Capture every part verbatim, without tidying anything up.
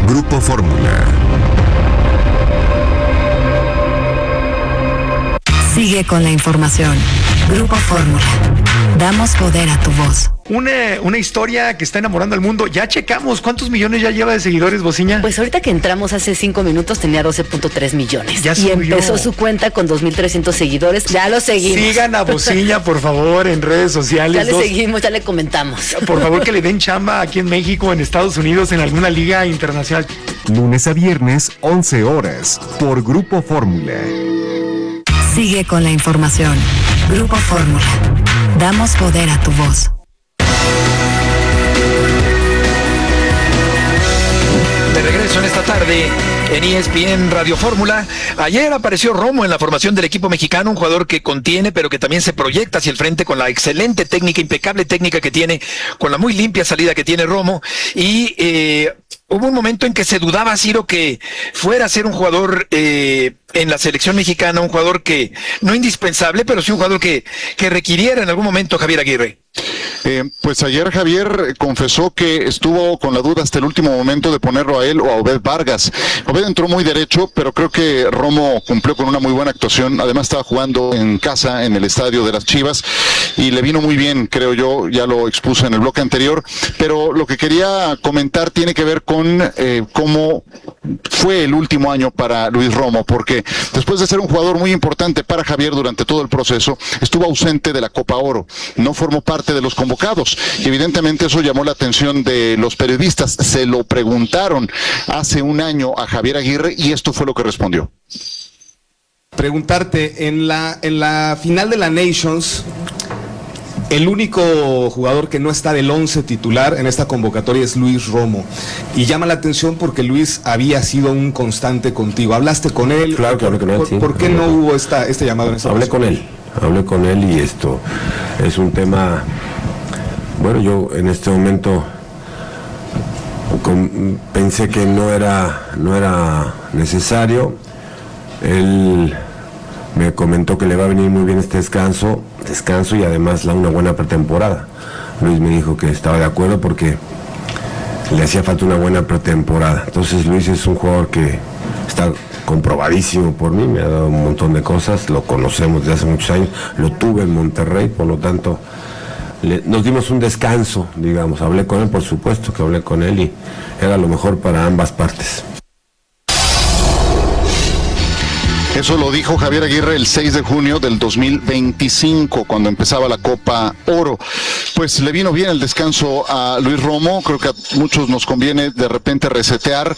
Grupo Fórmula. Sigue con la información. Grupo Fórmula. Damos poder a tu voz. Una, una historia que está enamorando al mundo. Ya checamos cuántos millones ya lleva de seguidores, Bociña. Pues ahorita que entramos hace cinco minutos tenía doce punto tres millones. Ya y subió. Empezó su cuenta con dos mil trescientos seguidores. Ya lo seguimos. Sigan a Bociña, por favor, en redes sociales. Ya le Dos. seguimos, ya le comentamos. Por favor, que le den chamba aquí en México, en Estados Unidos, en alguna liga internacional. Lunes a viernes, once horas, por Grupo Fórmula. Sigue con la información. Grupo Fórmula. Damos poder a tu voz. De regreso en esta tarde en E S P N Radio Fórmula. Ayer apareció Romo en la formación del equipo mexicano, un jugador que contiene, pero que también se proyecta hacia el frente con la excelente técnica, impecable técnica que tiene, con la muy limpia salida que tiene Romo. Y eh, hubo un momento en que se dudaba, Ciro, que fuera a ser un jugador eh, en la selección mexicana, un jugador que no indispensable, pero sí un jugador que, que requiriera en algún momento Javier Aguirre. Eh, pues ayer Javier confesó que estuvo con la duda hasta el último momento de ponerlo a él o a Obed Vargas. Obed entró muy derecho, pero creo que Romo cumplió con una muy buena actuación. Además estaba jugando en casa, en el estadio de las Chivas, y le vino muy bien, creo yo, ya lo expuse en el bloque anterior. Pero lo que quería comentar tiene que ver con eh, cómo fue el último año para Luis Romo, porque después de ser un jugador muy importante para Javier durante todo el proceso, estuvo ausente de la Copa Oro, no formó parte de los convocados, y evidentemente eso llamó la atención de los periodistas. Se lo preguntaron hace un año a Javier Aguirre y esto fue lo que respondió. Preguntarte, en la, en la final de la Nations, el único jugador que no está del once titular en esta convocatoria es Luis Romo, y llama la atención porque Luis había sido un constante contigo. ¿Hablaste con él? Claro que hablé con él, ¿Por, sí. ¿por qué no hubo esta, este llamado en esta Hablé ocasión? con él, hablé con él y esto es un tema, bueno, yo en este momento con, pensé que no era, no era necesario. Él me comentó que le va a venir muy bien este descanso, descanso y además la, una buena pretemporada. Luis me dijo que estaba de acuerdo porque le hacía falta una buena pretemporada. Entonces Luis es un jugador que está comprobadísimo por mí, me ha dado un montón de cosas, lo conocemos desde hace muchos años, lo tuve en Monterrey, por lo tanto le, nos dimos un descanso, digamos. Hablé con él, por supuesto que hablé con él, y era lo mejor para ambas partes. Eso lo dijo Javier Aguirre el seis de junio del dos mil veinticinco, cuando empezaba la Copa Oro. Pues le vino bien el descanso a Luis Romo. Creo que a muchos nos conviene de repente resetear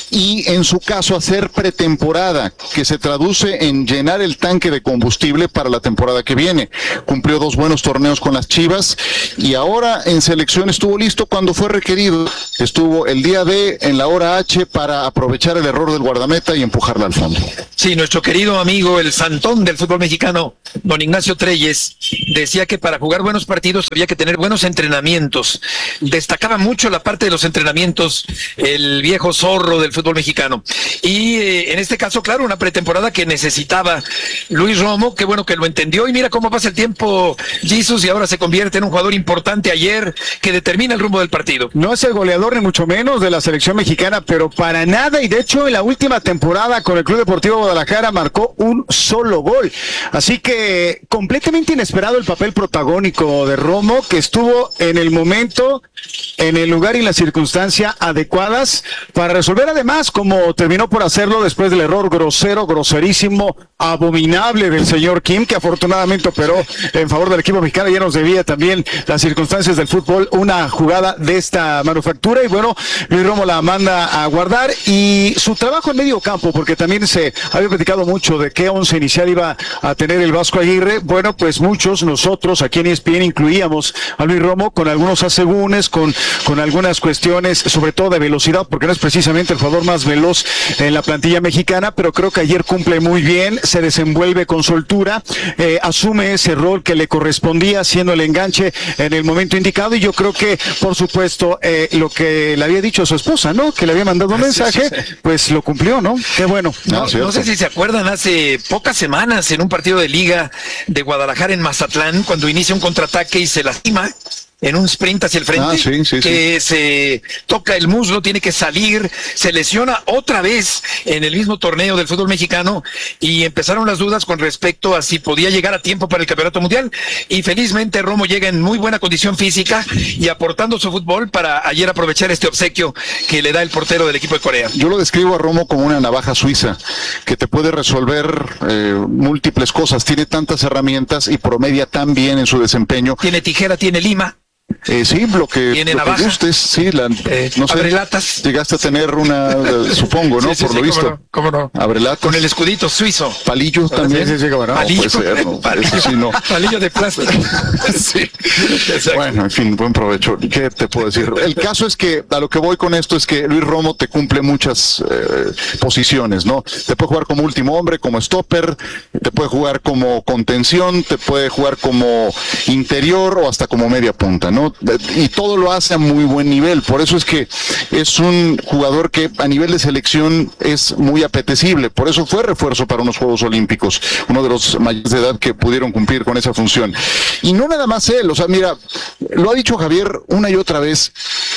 y en su caso hacer pretemporada, que se traduce en llenar el tanque de combustible para la temporada que viene. Cumplió dos buenos torneos con las Chivas y ahora en selección estuvo listo cuando fue requerido. Estuvo el día D en la hora H para aprovechar el error del guardameta y empujarla al fondo. Sí, nuestro querido amigo, el santón del fútbol mexicano, don Ignacio Treyes, decía que para jugar buenos partidos había que tener buenos entrenamientos. Destacaba mucho la parte de los entrenamientos, el viejo zorro del fútbol mexicano. Y eh, en este caso, claro, una pretemporada que necesitaba Luis Romo, qué bueno que lo entendió. Y mira cómo pasa el tiempo, Jesus, y ahora se convierte en un jugador importante ayer que determina el rumbo del partido. No es el goleador ni mucho menos de la selección mexicana, pero para nada, y de hecho en la última temporada con el Club Deportivo Guadalajara marcó un solo gol. Así que completamente inesperado el papel protagónico de Romo, que estuvo en el momento, en el lugar y en las circunstancias adecuadas para resolver, además, como terminó por hacerlo después del error grosero, groserísimo, abominable del señor Kim, que afortunadamente operó en favor del equipo mexicano. Ya nos debía también las circunstancias del fútbol una jugada de esta manufactura, y bueno, Luis Romo la manda a guardar, y su trabajo en medio campo, porque también se había platicado mucho de qué once inicial iba a tener el Vasco Aguirre. Bueno, pues muchos, nosotros aquí en E S P N incluíamos a Luis Romo con algunos asegúnes, con, con algunas cuestiones, sobre todo de velocidad, porque no es precisamente el jugador más veloz en la plantilla mexicana, pero creo que ayer cumple muy bien, se desenvuelve con soltura, eh, asume ese rol que le correspondía, haciendo el enganche en el momento indicado, y yo creo que, por supuesto, eh, lo que le había dicho a su esposa, ¿no? Que le había mandado un mensaje, pues lo cumplió, ¿no? Qué bueno. No, no sé si se acuerdan, hace pocas semanas en un partido de liga de Guadalajara en Mazatlán, cuando inicia un contraataque y se lastima, en un sprint hacia el frente, ah, sí, sí, que sí. se toca el muslo, tiene que salir, se lesiona otra vez en el mismo torneo del fútbol mexicano y empezaron las dudas con respecto a si podía llegar a tiempo para el Campeonato Mundial, y felizmente Romo llega en muy buena condición física y aportando su fútbol para ayer aprovechar este obsequio que le da el portero del equipo de Corea. Yo lo describo a Romo como una navaja suiza que te puede resolver eh, múltiples cosas, tiene tantas herramientas y promedia tan bien en su desempeño. Tiene tijera, tiene lima. Eh, sí, lo que, ¿Tiene lo que navaja? gustes, sí, la, Eh, no sé, abrelatas. llegaste a tener una, eh, supongo, ¿no? Sí, sí, Por sí, lo visto. cómo no, cómo no. Abrelatas. Con el escudito suizo. Palillo también. Sí, sí, sí, cómo no. No, Palillo, puede ser, no, palillo, eso sí no. palillo de plástico. Sí. Exacto. Bueno, en fin, buen provecho. ¿Qué te puedo decir? El caso es que a lo que voy con esto es que Luis Romo te cumple muchas eh, posiciones, ¿no? Te puede jugar como último hombre, como stopper, te puede jugar como contención, te puede jugar como interior o hasta como media punta, ¿no? Y todo lo hace a muy buen nivel. Por eso es que es un jugador que a nivel de selección es muy apetecible. Por eso fue refuerzo para unos Juegos Olímpicos, uno de los mayores de edad que pudieron cumplir con esa función. Y no nada más él, o sea, mira, lo ha dicho Javier una y otra vez,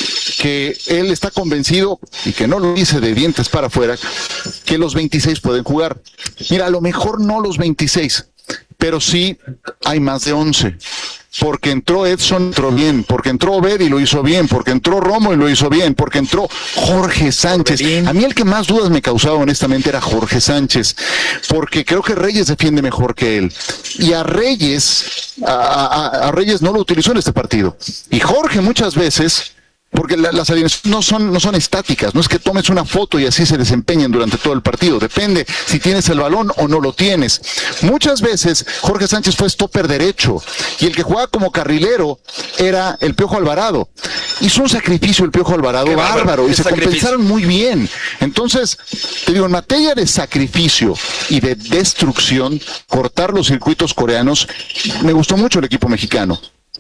que él está convencido, y que no lo dice de dientes para afuera, que los veintiséis pueden jugar. Mira, a lo mejor no los veintiséis, pero sí hay más de once. Porque entró Edson, entró bien, porque entró Obed y lo hizo bien, porque entró Romo y lo hizo bien, porque entró Jorge Sánchez. A mí el que más dudas me causaba honestamente era Jorge Sánchez, porque creo que Reyes defiende mejor que él. Y a Reyes, a, a, a Reyes no lo utilizó en este partido. Y Jorge muchas veces... Porque la, las alineaciones no son, no son estáticas, no es que tomes una foto y así se desempeñen durante todo el partido, depende si tienes el balón o no lo tienes. Muchas veces Jorge Sánchez fue stopper derecho y el que jugaba como carrilero era el Piojo Alvarado. Hizo un sacrificio el Piojo Alvarado Qué bárbaro, bárbaro, y se sacrificio. compensaron muy bien. Entonces, te digo, en materia de sacrificio y de destrucción, cortar los circuitos coreanos, me gustó mucho el equipo mexicano,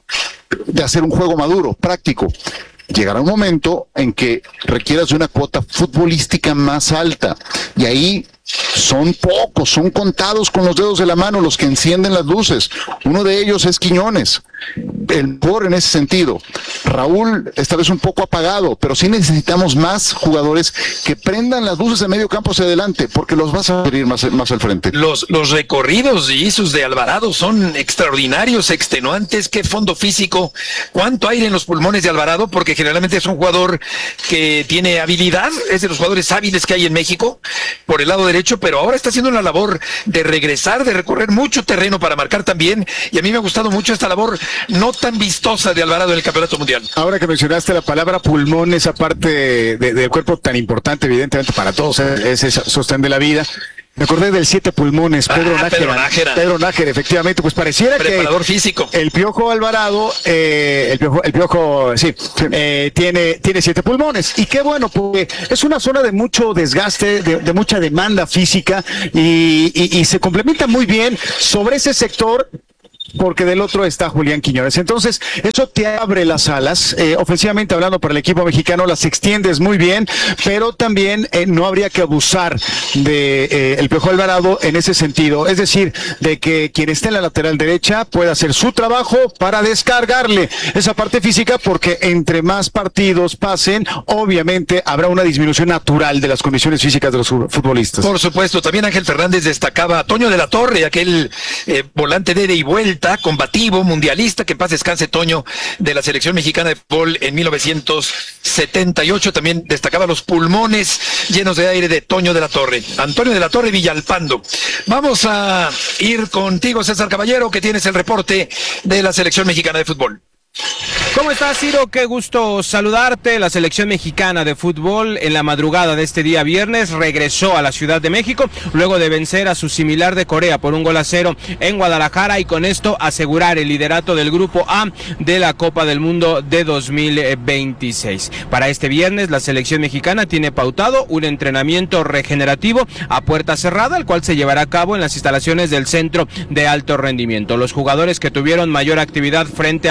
de hacer un juego maduro, práctico. Llegará un momento en que requieras de una cuota futbolística más alta y ahí son pocos, son contados con los dedos de la mano los que encienden las luces. Uno de ellos es Quiñones, el mejor en ese sentido. Raúl esta vez un poco apagado, pero sí necesitamos más jugadores que prendan las luces de medio campo hacia adelante, porque los vas a abrir más, más al frente. Los, los recorridos, Jesús, de Alvarado son extraordinarios, extenuantes. Qué fondo físico, cuánto aire en los pulmones de Alvarado, porque generalmente es un jugador que tiene habilidad, es de los jugadores hábiles que hay en México por el lado derecho, pero ahora está haciendo una labor de regresar, de recorrer mucho terreno para marcar también, y a mí me ha gustado mucho esta labor no tan vistosa de Alvarado en el Campeonato Mundial. Ahora que mencionaste la palabra pulmón, esa parte de, del cuerpo tan importante, evidentemente para todos, es el sostén de la vida. Me acordé del siete pulmones, Pedro ah, Nájera. Pedro Nájera. Pedro Nájera, efectivamente, pues pareciera Preparador que físico. El Piojo Alvarado, eh, el Piojo, el Piojo, sí, eh, tiene, tiene siete pulmones. Y qué bueno, porque es una zona de mucho desgaste, de, de mucha demanda física y, y, y se complementa muy bien sobre ese sector, porque del otro está Julián Quiñones. Entonces, eso te abre las alas, eh, ofensivamente hablando para el equipo mexicano, las extiendes muy bien, pero también eh, no habría que abusar de eh, el Piojo Alvarado en ese sentido, es decir, de que quien esté en la lateral derecha pueda hacer su trabajo para descargarle esa parte física, porque entre más partidos pasen, obviamente habrá una disminución natural de las condiciones físicas de los futbolistas. Por supuesto, también Ángel Fernández destacaba a Toño de la Torre, aquel eh, volante de ida y vuelta, combativo, mundialista, que en paz descanse Toño, de la selección mexicana de fútbol en mil novecientos setenta y ocho. También destacaba los pulmones llenos de aire de Toño de la Torre. Antonio de la Torre Villalpando. Vamos a ir contigo, César Caballero, que tienes el reporte de la selección mexicana de fútbol. ¿Cómo estás, Ciro? Qué gusto saludarte. La selección mexicana de fútbol en la madrugada de este día viernes regresó a la Ciudad de México luego de vencer a su similar de Corea por un gol a cero en Guadalajara y con esto asegurar el liderato del Grupo A de la Copa del Mundo de dos mil veintiséis. Para este viernes la selección mexicana tiene pautado un entrenamiento regenerativo a puerta cerrada, el cual se llevará a cabo en las instalaciones del Centro de Alto Rendimiento. Los jugadores que tuvieron mayor actividad frente a los coreanos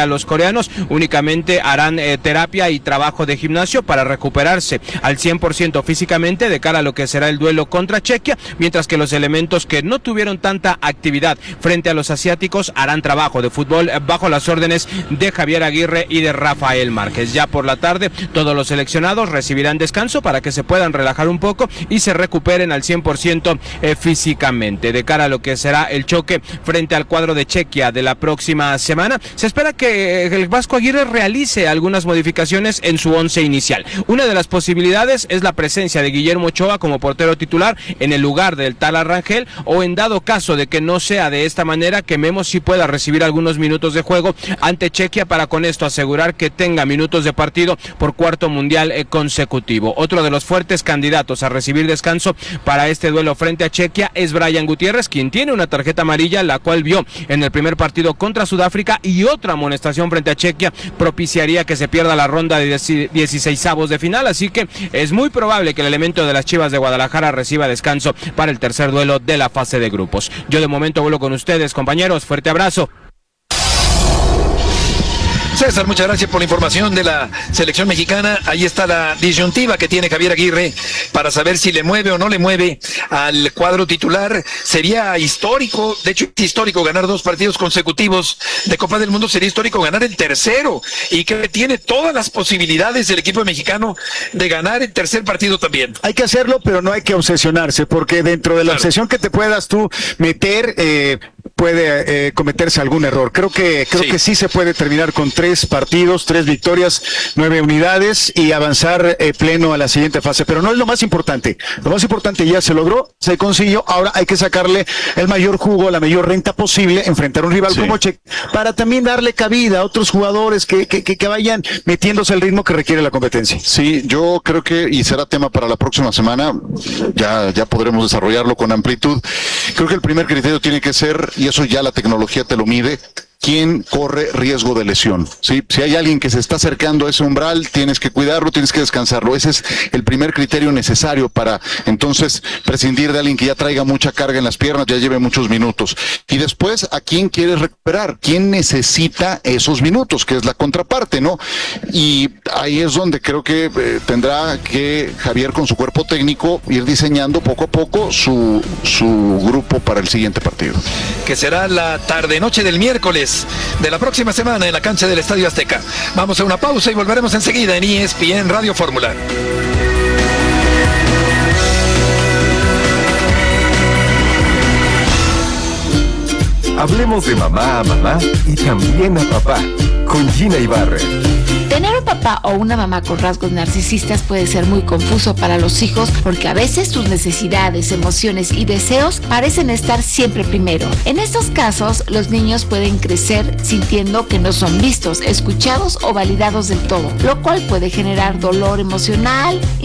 mexicanos únicamente harán eh, terapia y trabajo de gimnasio para recuperarse al cien por ciento físicamente de cara a lo que será el duelo contra Chequia, mientras que los elementos que no tuvieron tanta actividad frente a los asiáticos harán trabajo de fútbol bajo las órdenes de Javier Aguirre y de Rafael Márquez. Ya por la tarde, todos los seleccionados recibirán descanso para que se puedan relajar un poco y se recuperen al cien por ciento eh, físicamente. De cara a lo que será el choque frente al cuadro de Chequia de la próxima semana, se espera que el Vasco Aguirre realice algunas modificaciones en su once inicial. Una de las posibilidades es la presencia de Guillermo Ochoa como portero titular en el lugar del Tala Rangel, o en dado caso de que no sea de esta manera, que Memo sí pueda recibir algunos minutos de juego ante Chequia para con esto asegurar que tenga minutos de partido por cuarto mundial eh, consecutivo. Otro de los fuertes candidatos a recibir descanso para este duelo frente a Chequia es Brian Gutiérrez, quien tiene una tarjeta amarilla, la cual vio en el primer partido contra Sudáfrica, y otra amonestación frente a Chequia propiciaría que se pierda la ronda de dieciseisavos de final, así que es muy probable que el elemento de las Chivas de Guadalajara reciba descanso para el tercer duelo de la fase de grupos. Yo de momento vuelo con ustedes, compañeros, fuerte abrazo. César, muchas gracias por la información de la selección mexicana. Ahí está la disyuntiva que tiene Javier Aguirre para saber si le mueve o no le mueve al cuadro titular. Sería histórico, de hecho es histórico ganar dos partidos consecutivos de Copa del Mundo, sería histórico ganar el tercero, y que tiene todas las posibilidades el equipo mexicano de ganar el tercer partido también. Hay que hacerlo, pero no hay que obsesionarse, porque dentro de la Claro. obsesión que te puedas tú meter, eh, puede eh, cometerse algún error. Creo que creo Sí. que sí se puede terminar con tres partidos, tres victorias, nueve unidades y avanzar eh, pleno a la siguiente fase. Pero no es lo más importante. Lo más importante ya se logró, se consiguió. Ahora hay que sacarle el mayor jugo, la mayor renta posible, enfrentar a un rival Sí. como Che, para también darle cabida a otros jugadores que, que, que, que vayan metiéndose al ritmo que requiere la competencia. Sí, yo creo que, y será tema para la próxima semana, ya, ya podremos desarrollarlo con amplitud. Creo que el primer criterio tiene que ser, y eso ya la tecnología te lo mide, quién corre riesgo de lesión. ¿Sí? Si hay alguien que se está acercando a ese umbral, tienes que cuidarlo, tienes que descansarlo. Ese es el primer criterio necesario para entonces prescindir de alguien que ya traiga mucha carga en las piernas, ya lleve muchos minutos. Y después, ¿a quién quieres recuperar? ¿Quién necesita esos minutos? Que es la contraparte, ¿no? Y ahí es donde creo que eh, tendrá que Javier, con su cuerpo técnico, ir diseñando poco a poco su, su grupo para el siguiente partido. Que será la tarde-noche del miércoles de la próxima semana en la cancha del Estadio Azteca. Vamos a una pausa y volveremos enseguida en E S P N Radio Fórmula. Hablemos de mamá a mamá y también a papá con Gina Ibarra. Tener un papá o una mamá con rasgos narcisistas puede ser muy confuso para los hijos, porque a veces sus necesidades, emociones y deseos parecen estar siempre primero. En estos casos, los niños pueden crecer sintiendo que no son vistos, escuchados o validados del todo, lo cual puede generar dolor emocional,